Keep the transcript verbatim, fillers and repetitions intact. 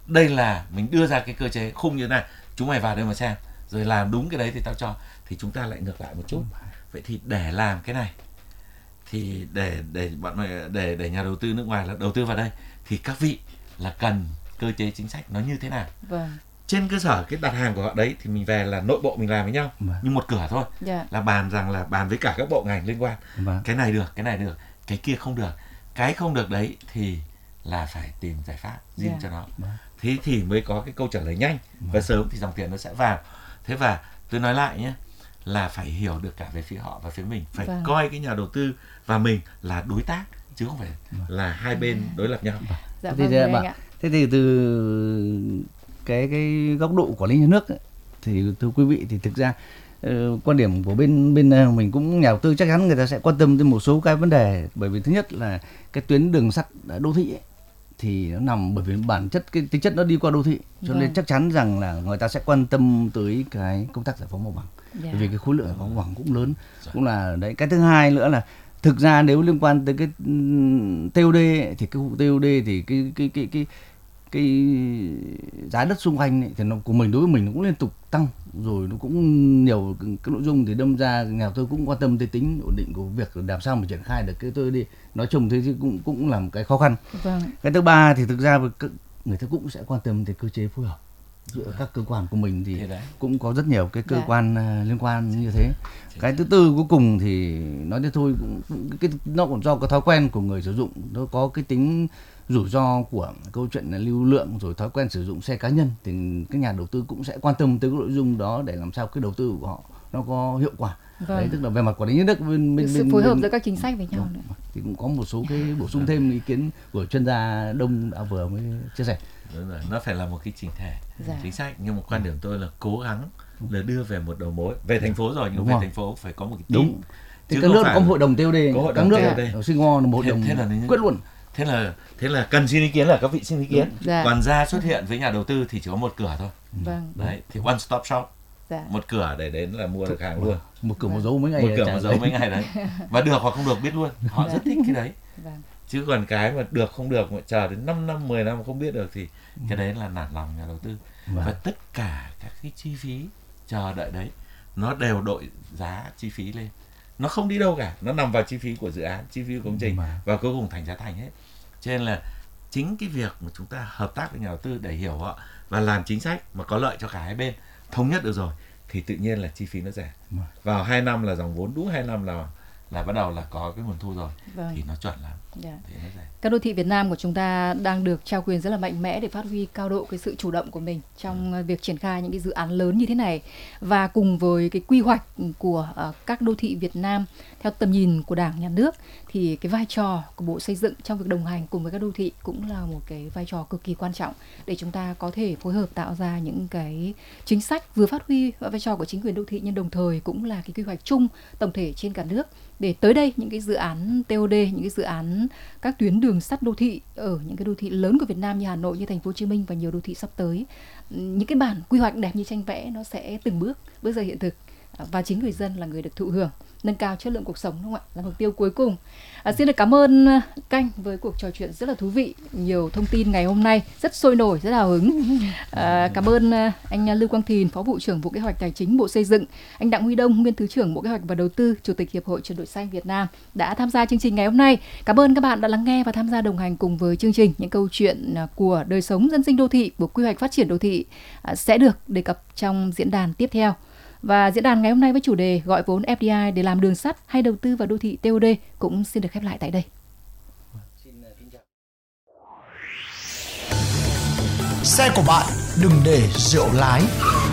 đây là mình đưa ra cái cơ chế khung như thế này, chúng mày vào đây mà xem, rồi làm đúng cái đấy thì tao cho. Thì chúng ta lại ngược lại một chút. Vậy thì để làm cái này, thì để để bọn mày để để nhà đầu tư nước ngoài là đầu tư vào đây, thì các vị là cần cơ chế chính sách nó như thế nào? Vâng. Trên cơ sở cái đặt hàng của họ đấy thì mình về là nội bộ mình làm với nhau, Vâng. như một cửa thôi, Yeah. là bàn rằng là bàn với cả các bộ ngành liên quan. Vâng. Cái này được, cái này được, cái kia không được. Cái không được đấy thì là phải tìm giải pháp riêng Yeah. cho nó. Vâng. Thế thì mới có cái câu trả lời nhanh Vâng. và sớm thì dòng tiền nó sẽ vào. Thế và tôi nói lại nhé, là phải hiểu được cả về phía họ và phía mình, phải Vâng. coi cái nhà đầu tư và mình là đối tác chứ không phải là hai bên đối lập nhau. Dạ Thế thì vâng, đây anh là ạ. Thế thì từ cái cái góc độ quản lý nhà nước ấy, thì thưa quý vị, thì thực ra uh, quan điểm của bên bên uh, mình cũng nhà đầu tư chắc chắn người ta sẽ quan tâm đến một số cái vấn đề, bởi vì thứ nhất là cái tuyến đường sắt đô thị ấy, thì nó nằm, bởi vì bản chất cái tính chất nó đi qua đô thị, cho Vâng. nên chắc chắn rằng là người ta sẽ quan tâm tới cái công tác giải phóng mặt bằng. Yeah. Bởi vì cái khối lượng giải phóng mặt bằng cũng lớn, cũng là đấy. Cái thứ hai nữa là thực ra nếu liên quan tới cái ừm, tê ô đê ấy, thì cái vụ tê ô đê thì cái cái cái cái cái giá đất xung quanh ấy, thì nó của mình đối với mình nó cũng liên tục tăng, rồi nó cũng nhiều cái nội dung thì đâm ra nhà đầu tư cũng quan tâm tới tính ổn định của việc làm sao mà triển khai được cái tê ô đê. Nói chung thế thì cũng cũng là một cái khó khăn. Vâng. Cái thứ ba thì thực ra người ta cũng sẽ quan tâm tới cơ chế phối hợp giữa các cơ quan của mình, thì cũng có rất nhiều cái cơ Dạ. quan uh, liên quan như thế. Cái thứ tư cuối cùng thì nói thế thôi, cũng, cũng cái nó cũng do cái thói quen của người sử dụng, nó có cái tính rủi ro của câu chuyện là lưu lượng, rồi thói quen sử dụng xe cá nhân, thì các nhà đầu tư cũng sẽ quan tâm tới cái nội dung đó để làm sao cái đầu tư của họ nó có hiệu quả. Vâng. Đấy, tức là về mặt quản lý nhà nước bên bên sự bên, phối hợp bên, giữa các chính sách với nhau nữa. thì cũng có một số cái bổ sung thêm ý kiến của chuyên gia Đông đã vừa mới chia sẻ. Đúng rồi, nó phải là một cái chỉnh thể Dạ. chính sách, nhưng một quan điểm tôi là cố gắng là đưa về một đầu mối về thành phố rồi, nhưng Đúng về rồi. thành phố phải có một cái team. Đúng. Thì các nước có một hội đồng tê ô đê, có hội các đồng nước tê ô đê. ở Singapore là một hội Thế- đồng thế là quyết luôn. Thế là thế là cần xin ý kiến là các vị xin ý kiến. Dạ. Còn ra xuất hiện với nhà đầu tư thì chỉ có một cửa thôi. Vâng. Đấy, thì one stop shop. Dạ. Một cửa để đến là mua được hàng luôn. Một cửa một dấu mấy ngày. Một cửa trả một dấu lời. mấy ngày đấy. Và được hoặc không được biết luôn. Họ rất thích cái đấy. Vâng. Chứ còn cái mà được không được mà chờ đến năm năm, mười năm mà không biết được thì cái đấy là nản lòng nhà đầu tư. Vâng. Và tất cả các cái chi phí chờ đợi đấy nó đều đội giá chi phí lên. Nó không đi đâu cả, nó nằm vào chi phí của dự án, chi phí của công trình, Vâng. và cuối cùng thành giá thành hết. Cho nên là chính cái việc mà chúng ta hợp tác với nhà đầu tư để hiểu họ và làm chính sách mà có lợi cho cả hai bên, thống nhất được rồi thì tự nhiên là chi phí nó rẻ. Vâng. Vào hai năm là dòng vốn, đúng hai năm là là bắt đầu là có cái nguồn thu rồi. Vâng. Thì nó chuẩn lắm. Dạ. Thì nó rẻ. Các đô thị Việt Nam của chúng ta đang được trao quyền rất là mạnh mẽ để phát huy cao độ cái sự chủ động của mình trong ừ. việc triển khai những cái dự án lớn như thế này, và cùng với cái quy hoạch của uh, các đô thị Việt Nam theo tầm nhìn của Đảng, Nhà nước, thì cái vai trò của Bộ Xây dựng trong việc đồng hành cùng với các đô thị cũng là một cái vai trò cực kỳ quan trọng để chúng ta có thể phối hợp tạo ra những cái chính sách vừa phát huy vai trò của chính quyền đô thị, nhưng đồng thời cũng là cái quy hoạch chung tổng thể trên cả nước, để tới đây những cái dự án tê ô đê, những cái dự án các tuyến đường sắt đô thị ở những cái đô thị lớn của Việt Nam như Hà Nội, như Thành phố Hồ Chí Minh và nhiều đô thị sắp tới, những cái bản quy hoạch đẹp như tranh vẽ nó sẽ từng bước bước ra hiện thực, và chính người dân là người được thụ hưởng, nâng cao chất lượng cuộc sống, đúng không ạ, là mục tiêu cuối cùng. À, xin được cảm ơn Canh với cuộc trò chuyện rất là thú vị, nhiều thông tin ngày hôm nay rất sôi nổi, rất hào hứng. À, cảm ơn anh Lưu Quang Thìn, Phó Vụ trưởng Vụ Kế hoạch Tài chính Bộ Xây dựng, anh Đặng Huy Đông, Nguyên Thứ trưởng Bộ Kế hoạch và Đầu tư, Chủ tịch Hiệp hội Chuyển đổi xanh Việt Nam đã tham gia chương trình ngày hôm nay. Cảm ơn các bạn đã lắng nghe và tham gia đồng hành cùng với chương trình. Những câu chuyện của đời sống dân sinh đô thị, của quy hoạch phát triển đô thị sẽ được đề cập trong diễn đàn tiếp theo. Và diễn đàn ngày hôm nay với chủ đề gọi vốn ép đê i để làm đường sắt hay đầu tư vào đô thị tê ô đê cũng xin được khép lại tại đây. Xe của bạn đừng để rượu lái.